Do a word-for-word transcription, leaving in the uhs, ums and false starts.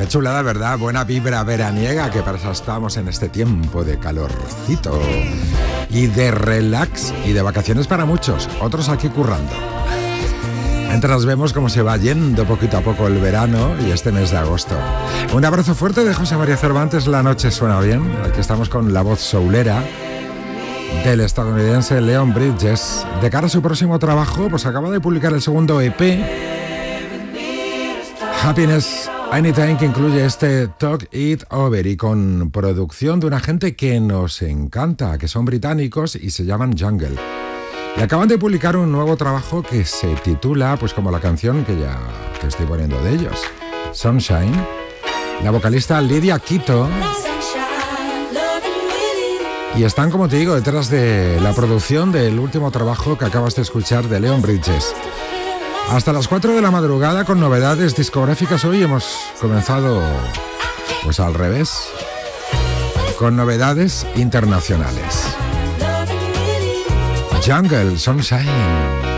Qué chulada, ¿verdad? Buena vibra veraniega, que para eso estamos en este tiempo de calorcito y de relax y de vacaciones para muchos, otros aquí currando. Mientras vemos cómo se va yendo poquito a poco el verano y este mes de agosto. Un abrazo fuerte de José María Cervantes. La noche suena bien. Aquí estamos con la voz soulera del estadounidense Leon Bridges. De cara a su próximo trabajo, pues acaba de publicar el segundo E P, Happiness Anytime, que incluye este Talk It Over y con producción de una gente que nos encanta, que son británicos y se llaman Jungle. Y acaban de publicar un nuevo trabajo que se titula, pues como la canción que ya te estoy poniendo de ellos, Sunshine. La vocalista Lydia Quito. Y están, como te digo, detrás de la producción del último trabajo que acabas de escuchar de Leon Bridges. Hasta las cuatro de la madrugada con novedades discográficas. Hoy hemos comenzado pues al revés, con novedades internacionales. Jungle, Sunshine.